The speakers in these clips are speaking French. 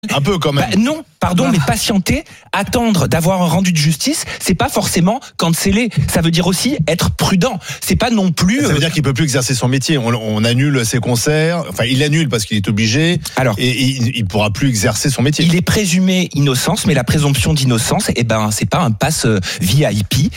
Un peu quand même. Non, pardon, mais patienter, attendre d'avoir un rendu de justice, c'est pas forcément canceller. Ça veut dire aussi être prudent. C'est pas non plus. Ça veut dire qu'il peut plus exercer son métier. On annule ses concerts. Enfin, il annule parce qu'il est obligé. Alors, et il pourra plus exercer son métier. Il est présumé innocence, mais la présomption d'innocence, c'est pas un pass VIP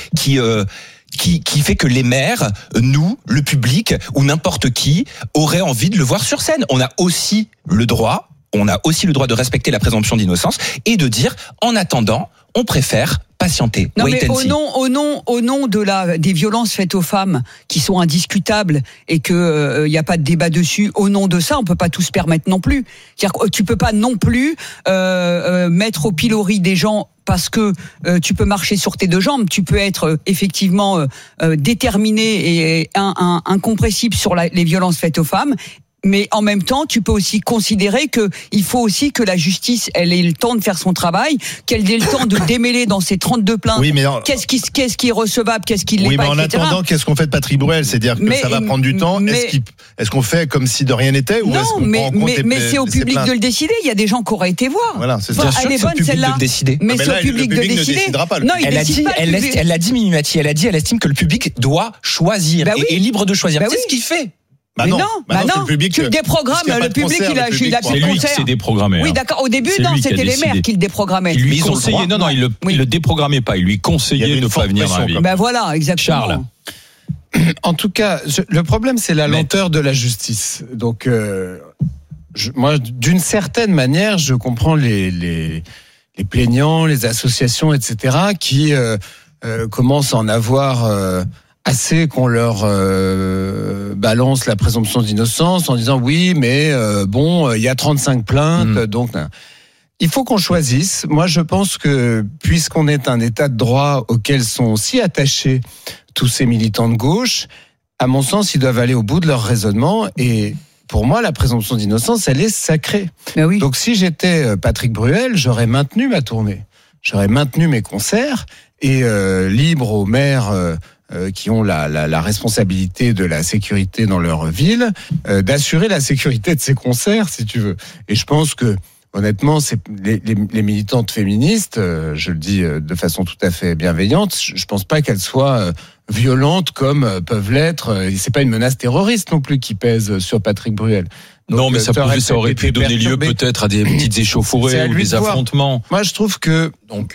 qui fait que les maires, nous, le public ou n'importe qui aurait envie de le voir sur scène. On a aussi le droit de respecter la présomption d'innocence et de dire, en attendant, on préfère patienter. Non, mais au nom des violences faites aux femmes qui sont indiscutables et que y a pas de débat dessus, au nom de ça, on peut pas tout se permettre non plus. C'est-à-dire que tu peux pas non plus mettre au pilori des gens parce que tu peux marcher sur tes deux jambes, tu peux être effectivement déterminé et incompressible sur les violences faites aux femmes. Mais en même temps, tu peux aussi considérer que il faut aussi que la justice, elle ait le temps de faire son travail, qu'elle ait le temps de démêler dans ses 32 plaintes. Oui, mais qu'est-ce qui est recevable, qu'est-ce qui l'est oui, pas, mais en etc. attendant, qu'est-ce qu'on fait de Patrick Bruel ? C'est-à-dire que ça va prendre du temps. Est-ce qu'on fait comme si de rien n'était ou est-ce qu'on prend en compte mais c'est au public de le décider. Il y a des gens qui auraient été voir. Voilà, c'est bien sûr, c'est au public de le décider. Mais c'est au public de décider. Ne décidera pas. Non, elle l'a dit, Mimimati. Elle a dit, elle estime que le public doit choisir et est libre de choisir. C'est ce qu'il fait. C'est le public. Tu le déprogrammes, le public, il a fait C'est lui qui s'est déprogrammé. Oui, d'accord. Au début, non, c'était les maires qui le déprogrammaient. Il lui conseillait, il le déprogrammait pas. Il lui conseillait de ne pas venir dans la ville. Ben voilà, exactement. Charles. En tout cas, le problème, c'est la lenteur de la justice. Donc, moi, d'une certaine manière, je comprends les plaignants, les associations, etc., qui commencent à en avoir assez qu'on leur balance la présomption d'innocence en disant oui, mais il y a 35 plaintes, donc il faut qu'on choisisse. Moi, je pense que puisqu'on est un état de droit auquel sont si attachés tous ces militants de gauche, à mon sens, ils doivent aller au bout de leur raisonnement et pour moi, la présomption d'innocence, elle est sacrée. Mais oui. Donc, si j'étais Patrick Bruel, j'aurais maintenu ma tournée, j'aurais maintenu mes concerts et libre aux maires qui ont la responsabilité de la sécurité dans leur ville, d'assurer la sécurité de ces concerts, si tu veux. Et je pense que, honnêtement, c'est les militantes féministes, je le dis de façon tout à fait bienveillante, je pense pas qu'elles soient violentes comme peuvent l'être. C'est pas une menace terroriste non plus qui pèse sur Patrick Bruel. Donc, non, mais ça aurait pu donner lieu peut-être à des petites échauffourées ou des affrontements. Moi, je trouve que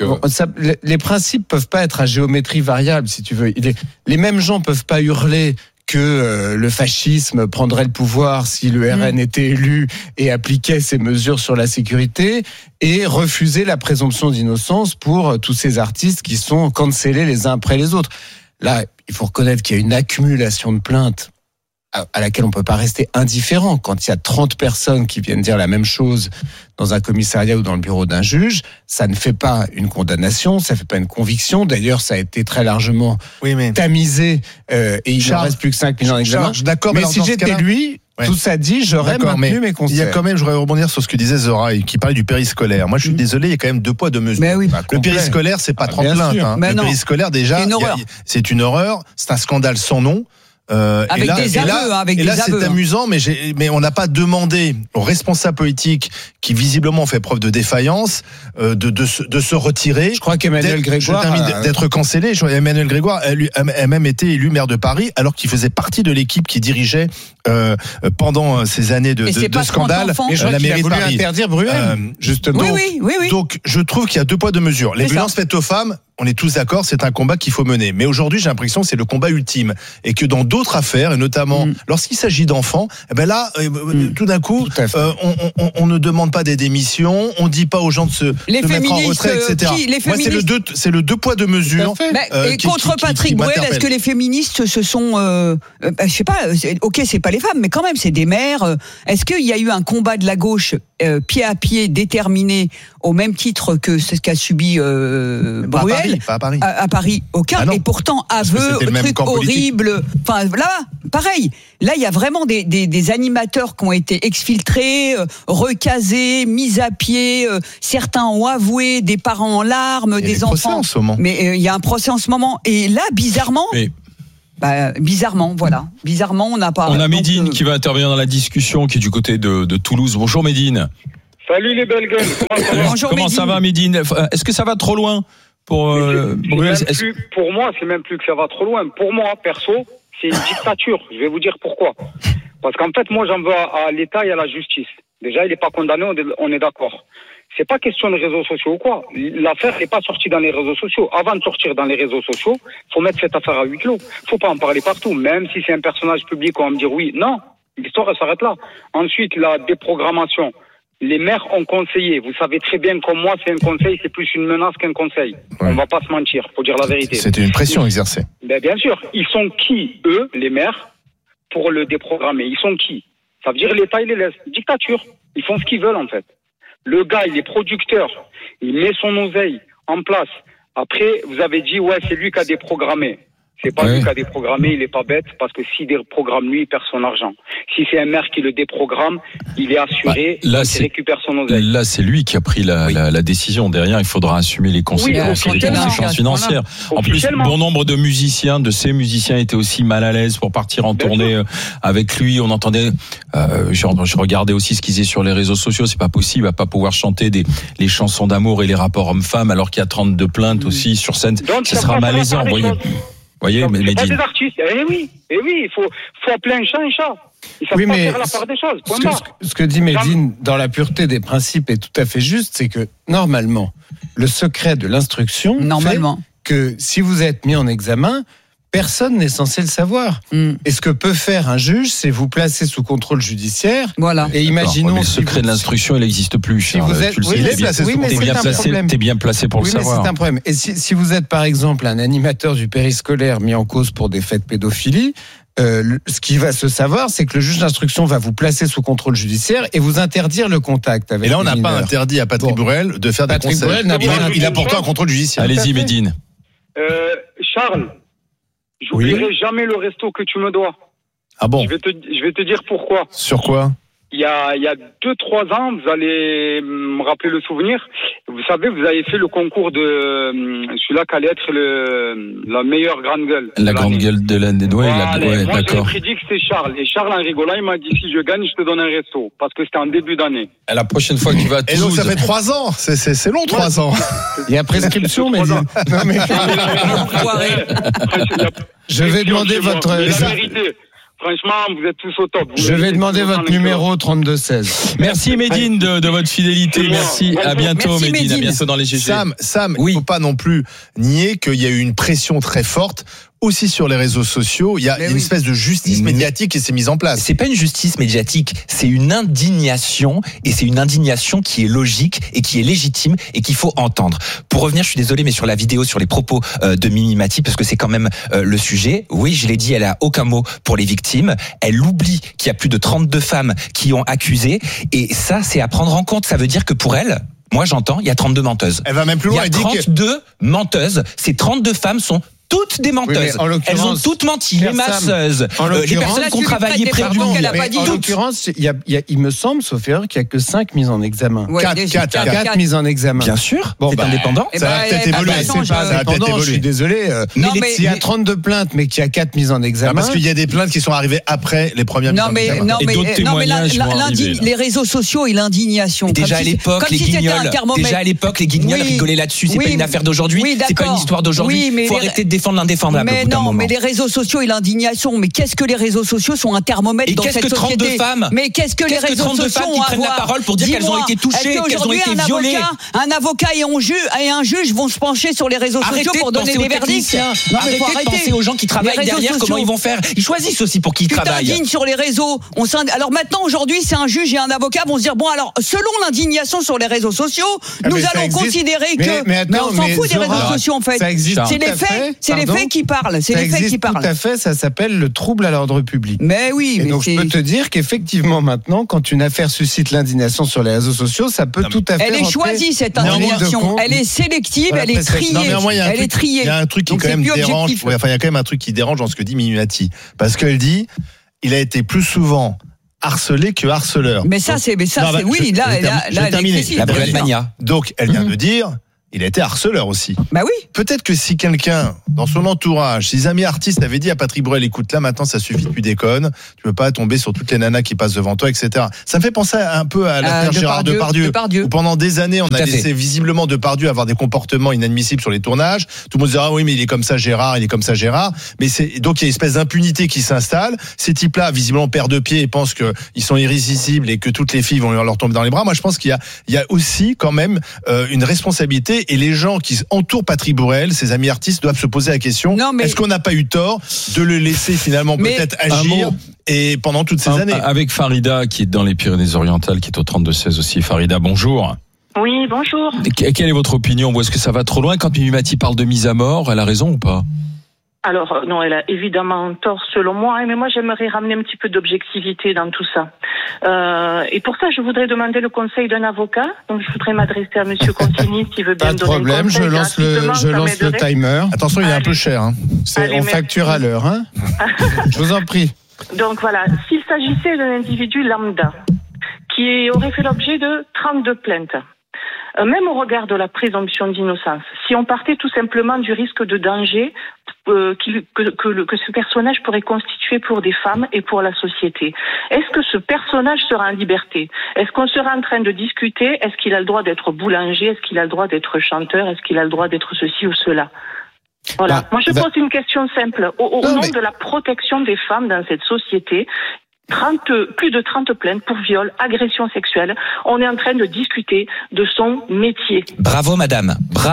les principes peuvent pas être à géométrie variable, si tu veux. Les mêmes gens peuvent pas hurler que le fascisme prendrait le pouvoir si le RN était élu et appliquait ces mesures sur la sécurité et refuser la présomption d'innocence pour tous ces artistes qui sont cancellés les uns après les autres. Là, il faut reconnaître qu'il y a une accumulation de plaintes à laquelle on peut pas rester indifférent. Quand il y a 30 personnes qui viennent dire la même chose dans un commissariat ou dans le bureau d'un juge, ça ne fait pas une condamnation, ça fait pas une conviction. D'ailleurs, ça a été très largement tamisé et il ne reste plus que 5 millions d'examens. Mais si j'étais lui, tout ça dit, j'aurais maintenu mes concerts. Il y a quand même, je voudrais rebondir sur ce que disait Zora, qui parlait du périscolaire. Moi, je suis désolé, il y a quand même 2 poids 2 mesures. Mais oui, le périscolaire, c'est pas 30 plaintes. Le périscolaire, déjà, c'est une horreur. C'est un scandale sans nom. Avec des aveux. C'est amusant, mais on n'a pas demandé aux responsables politiques qui visiblement ont fait preuve de défaillance de se retirer. Je crois qu'Emmanuel Grégoire d'être cancellé. Emmanuel Grégoire a même été élu maire de Paris alors qu'il faisait partie de l'équipe qui dirigeait pendant ces années de scandale la mairie de Paris. Interdire Bruel, justement. Oui. Donc je trouve qu'il y a 2 poids 2 mesures. Les violences faites aux femmes, on est tous d'accord, c'est un combat qu'il faut mener. Mais aujourd'hui, j'ai l'impression que c'est le combat ultime. Et que dans d'autres affaires, et notamment lorsqu'il s'agit d'enfants, tout d'un coup, on ne demande pas des démissions, on ne dit pas aux gens de se mettre en retrait, etc. Moi, c'est le 2 poids 2 mesures. Et contre Patrick Bruel, est-ce que les féministes se sont... je sais pas, ok, c'est pas les femmes, mais quand même, c'est des mères. Est-ce qu'il y a eu un combat de la gauche pied à pied déterminé au même titre que ce qu'a subi Bruel Pas à Paris. À Paris, aucun. Et pourtant, aveu, truc horrible. Enfin, là, pareil. Là, il y a vraiment des animateurs qui ont été exfiltrés, recasés, mis à pied. Certains ont avoué, des parents en larmes, des enfants. En ce moment. Mais il y a un procès en ce moment. Et là, bizarrement... bizarrement, voilà. Bizarrement, on n'a pas... On a Médine qui va intervenir dans la discussion, qui est du côté de Toulouse. Bonjour Médine. Salut les belles gueules. Comment ça va, Médine? Est-ce que ça va trop loin pour moi, c'est même plus que ça va trop loin. Pour moi, perso, c'est une dictature. Je vais vous dire pourquoi. Parce qu'en fait, moi, j'en veux à l'État et à la justice. Déjà, il n'est pas condamné, on est d'accord. C'est pas question de réseaux sociaux ou quoi. L'affaire n'est pas sortie dans les réseaux sociaux. Avant de sortir dans les réseaux sociaux, faut mettre cette affaire à huis clos. Faut pas en parler partout. Même si c'est un personnage public, on va me dire oui. Non. L'histoire, elle s'arrête là. Ensuite, la déprogrammation. Les maires ont conseillé. Vous savez très bien comme moi, c'est un conseil, c'est plus une menace qu'un conseil. Ouais. On va pas se mentir. Faut dire la vérité. C'était une pression exercée. Ben, bien sûr. Ils sont qui, eux, les maires, pour le déprogrammer? Ils sont qui? Ça veut dire l'État, il les laisse. Dictature. Ils font ce qu'ils veulent, en fait. Le gars, il est producteur, il met son oseille en place. Après, vous avez dit, ouais, c'est lui qui a déprogrammé. C'est pas lui qui a déprogrammé, il est pas bête, parce que s'il déprogramme lui, il perd son argent. Si c'est un maire qui le déprogramme, il est assuré, il récupère son oseille. Là, c'est lui qui a pris la décision. Derrière, il faudra assumer les conséquences financières. En plus, bon nombre de musiciens, de ces musiciens étaient aussi mal à l'aise pour partir en tournée avec lui. On entendait, je regardais aussi ce qu'ils disaient sur les réseaux sociaux. C'est pas possible à pas pouvoir chanter les chansons d'amour et les rapports hommes-femmes alors qu'il y a 32 plaintes aussi sur scène. Donc, ce sera malaisant, voyez, mais c'est pas des artistes. Oui, il faut appeler un chat un chat. Ils savent pas faire la part des choses. Ce que dit Médine, dans la pureté des principes, est tout à fait juste, c'est que normalement, le secret de l'instruction fait que si vous êtes mis en examen, personne n'est censé le savoir. Et ce que peut faire un juge, c'est vous placer sous contrôle judiciaire. Voilà. Et imaginons. Le secret de l'instruction, il n'existe plus. Si vous êtes, t'es bien placé pour le savoir. Mais c'est un problème. Et si vous êtes, par exemple, un animateur du périscolaire mis en cause pour des faits de pédophilie, ce qui va se savoir, c'est que le juge d'instruction va vous placer sous contrôle judiciaire et vous interdire le contact avec. Et là, on n'a pas interdit à Patrick Borel de faire des conseils. Il a pourtant un contrôle judiciaire. Allez-y, Médine. Charles. J'oublierai jamais le resto que tu me dois. Ah bon? Je vais te dire pourquoi. Sur quoi? Il y a 2-3 ans, vous allez me rappeler le souvenir. Vous savez, vous avez fait le concours de celui-là qui allait être la meilleure grande gueule. La grande gueule de l'année. Moi, j'ai prédit que c'était Charles. Et Charles, en rigolant, il m'a dit, si je gagne, je te donne un resto. Parce que c'était en début d'année. Et la prochaine fois que tu vas à Toulouse. Et donc, ça fait 3 ans. C'est long, 3 ans. Il y a prescription, mais non, mais. Je vais demander votre. La vérité. Franchement, vous êtes tous au top. Je vais demander votre numéro 3216. Merci Médine de votre fidélité. Merci. À bientôt Médine. À bientôt dans les GG. Sam, il ne faut pas non plus nier qu'il y a eu une pression très forte aussi sur les réseaux sociaux. Il y a une espèce de justice médiatique qui s'est mise en place. C'est pas une justice médiatique, c'est une indignation, et c'est une indignation qui est logique et qui est légitime et qu'il faut entendre. Pour revenir, je suis désolé, mais sur la vidéo, sur les propos de Mimi Mati, parce que c'est quand même le sujet. Oui, je l'ai dit, elle a aucun mot pour les victimes. Elle oublie qu'il y a plus de 32 femmes qui ont accusé, et ça, c'est à prendre en compte. Ça veut dire que pour elle, moi j'entends, il y a 32 menteuses. Elle va même plus loin. Il y a 32 menteuses. Ces 32 femmes sont toutes des menteuses. Elles ont toutes menti. Les masseuses, les personnes qui ont travaillé près de lui. En l'occurrence, il me semble, sauf erreur, qu'il n'y a que 5 mises en examen. 4 mises en examen. Bien sûr. C'est indépendant. Ça va peut-être évoluer. C'est pas indépendant, je suis désolé. S'il y a 32 plaintes, mais qu'il y a 4 mises en examen. Parce qu'il y a des plaintes qui sont arrivées après les premières mises en examen. Non, mais les réseaux sociaux et l'indignation. Déjà à l'époque, les guignols rigolaient là-dessus. C'est pas une affaire d'aujourd'hui. C'est pas une histoire d'aujourd'hui. Faut arrêter de défendre l'indéfendable. Mais non, mais les réseaux sociaux et l'indignation. Mais qu'est-ce que les réseaux sociaux sont un thermomètre dans cette société? Et qu'est-ce que 32 femmes? Mais qu'est-ce que les réseaux sociaux ont à voir? Qui prennent la parole pour dire qu'elles ont été touchées, qu'elles ont été violées. Un avocat et un juge vont se pencher sur les réseaux sociaux pour donner des verdicts. Arrêtez de penser aux gens qui travaillent derrière, comment ils vont faire. Ils choisissent aussi pour qui ils travaillent. Tu t'indignes sur les réseaux. Alors maintenant, aujourd'hui, c'est un juge et un avocat vont se dire, bon alors, selon l'indignation sur les réseaux sociaux, nous allons considérer que... Mais on s'en fout des réseaux sociaux en fait. C'est les faits qui parlent. C'est les faits qui parlent. Tout à fait, ça s'appelle le trouble à l'ordre public. Mais oui, et donc je peux te dire qu'effectivement maintenant, quand une affaire suscite l'indignation sur les réseaux sociaux, ça peut tout à fait. Elle est choisie cette indignation. Elle est sélective, elle est triée. Elle est triée. Il y a un truc qui quand même dérange. Il y a quand même un truc qui dérange dans ce que dit Mimi Mati, parce qu'elle dit, il a été plus souvent harcelé que harceleur. Mais ça, c'est oui, là, la Bruel Mania. Donc elle vient de dire. il a été harceleur aussi. Bah oui. Peut-être que si quelqu'un, dans son entourage, ses amis artistes avaient dit à Patrick Bruel, écoute, là maintenant ça suffit, tu déconnes, tu peux pas tomber sur toutes les nanas qui passent devant toi, etc. Ça me fait penser un peu à l'affaire Gérard Depardieu. Où pendant des années, on a laissé visiblement Depardieu avoir des comportements inadmissibles sur les tournages. Tout le monde disait, ah oui, mais il est comme ça Gérard. Mais donc il y a une espèce d'impunité qui s'installe. Ces types-là, visiblement, perdent de pied et pensent qu'ils sont irrésistibles et que toutes les filles vont leur tomber dans les bras. Moi, je pense qu'il y a aussi quand même une responsabilité. Et les gens qui entourent Patrick Bruel, ses amis artistes, doivent se poser la question, est-ce qu'on n'a pas eu tort de le laisser finalement peut-être agir et pendant toutes ces années? Avec Farida, qui est dans les Pyrénées-Orientales, qui est au 32-16 aussi. Farida, bonjour. Oui, bonjour. Quelle est votre opinion? Ou est-ce que ça va trop loin? Quand Mimi Mati parle de mise à mort, elle a raison ou pas? Alors, non, elle a évidemment tort selon moi, mais moi j'aimerais ramener un petit peu d'objectivité dans tout ça. Et pour ça, je voudrais demander le conseil d'un avocat. Donc, je voudrais m'adresser à Monsieur Consigny s'il veut bien me donner un conseil. Pas de problème, je lance le timer. Attention, il est un peu cher. Hein. On facture à l'heure. Hein. Je vous en prie. Donc voilà, s'il s'agissait d'un individu lambda qui aurait fait l'objet de 32 plaintes, même au regard de la présomption d'innocence, si on partait tout simplement du risque de danger que ce personnage pourrait constituer pour des femmes et pour la société, est-ce que ce personnage sera en liberté? Est-ce qu'on sera en train de discuter? Est-ce qu'il a le droit d'être boulanger? Est-ce qu'il a le droit d'être chanteur? Est-ce qu'il a le droit d'être ceci ou cela? Voilà. Moi, je pose une question simple. Au nom de la protection des femmes dans cette société, plus de 30 plaintes pour viol, agression sexuelle. On est en train de discuter de son métier. Bravo madame.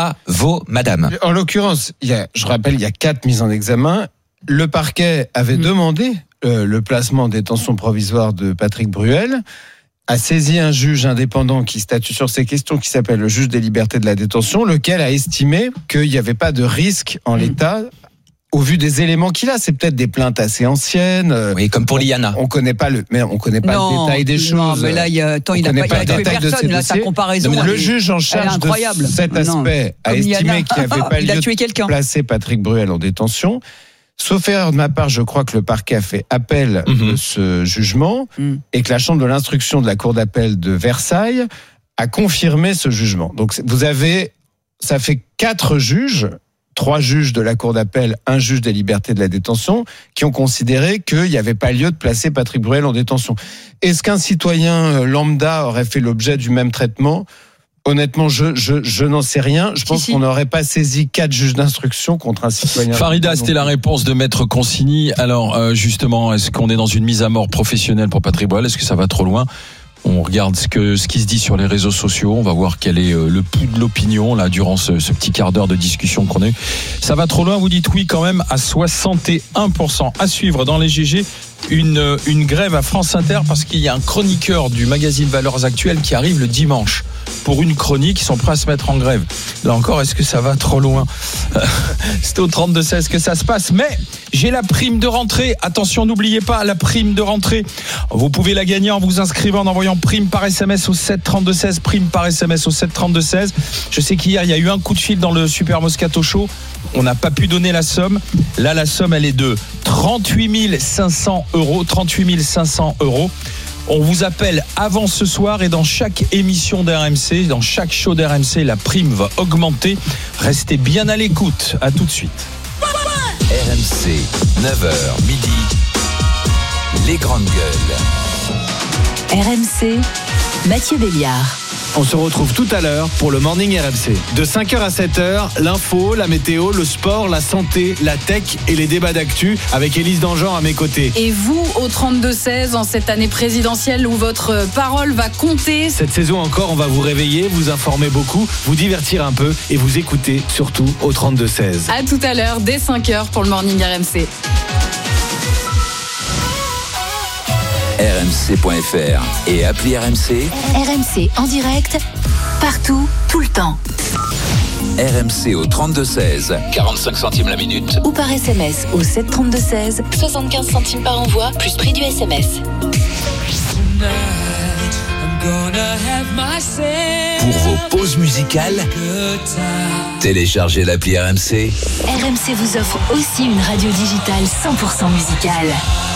En l'occurrence, je rappelle, il y a 4 mises en examen. Le parquet avait demandé le placement en détention provisoire de Patrick Bruel, a saisi un juge indépendant qui statue sur ces questions, qui s'appelle le juge des libertés de la détention, lequel a estimé qu'il n'y avait pas de risque en l'état. Au vu des éléments qu'il a, c'est peut-être des plaintes assez anciennes. Oui, comme pour Liana. On connaît pas le détail des choses. Non, mais là, il a tué personne. Là, sa comparaison. Le juge en charge de cet aspect a estimé qu'il n'y avait pas lieu de placer Patrick Bruel en détention. Sauf erreur de ma part, je crois que le parquet a fait appel de ce jugement et que la chambre de l'instruction de la cour d'appel de Versailles a confirmé ce jugement. Donc ça fait 4 juges. 3 juges de la cour d'appel, 1 juge des libertés de la détention, qui ont considéré qu'il n'y avait pas lieu de placer Patrick Bruel en détention. Est-ce qu'un citoyen lambda aurait fait l'objet du même traitement? Honnêtement, je n'en sais rien. Je pense qu'on n'aurait pas saisi 4 juges d'instruction contre un citoyen. Farida, c'était la réponse de Maître Consigny. Alors, justement, est-ce qu'on est dans une mise à mort professionnelle pour Patrick Bruel? Est-ce que ça va trop loin? On regarde ce qui se dit sur les réseaux sociaux. On va voir quel est le pouls de l'opinion là durant ce petit quart d'heure de discussion qu'on a eu. Ça va trop loin, vous dites oui quand même à 61%. À suivre dans les GG, une grève à France Inter parce qu'il y a un chroniqueur du magazine Valeurs Actuelles qui arrive le dimanche pour une chronique. Ils sont prêts à se mettre en grève. Là encore, est-ce que ça va trop loin? C'est au 32-16 que ça se passe. Mais j'ai la prime de rentrée. Attention, n'oubliez pas la prime de rentrée. Vous pouvez la gagner en vous inscrivant, en envoyant prime par SMS au 732-16. Prime par SMS au 732-16. Je sais qu'hier, il y a eu un coup de fil dans le Super Moscato Show. On n'a pas pu donner la somme. Là, la somme, elle est de 38 500 €. 38 500 €. On vous appelle avant ce soir et dans chaque émission d'RMC, dans chaque show d'RMC, la prime va augmenter. Restez bien à l'écoute. À tout de suite. RMC, 9h midi. Les grandes gueules. RMC, Mathieu Béliard. On se retrouve tout à l'heure pour le Morning RMC. De 5h à 7h, l'info, la météo, le sport, la santé, la tech et les débats d'actu avec Élise Dangean à mes côtés. Et vous, au 32-16, en cette année présidentielle où votre parole va compter. Cette saison encore, on va vous réveiller, vous informer beaucoup, vous divertir un peu et vous écouter surtout au 32-16. À tout à l'heure, dès 5h pour le Morning RMC. RMC.fr et appli RMC. RMC en direct, partout, tout le temps. RMC au 32-16, 45 centimes la minute. Ou par SMS au 732-16, 75 centimes par envoi, plus prix du SMS. Pour vos pauses musicales, téléchargez l'appli RMC. RMC vous offre aussi une radio digitale 100% musicale.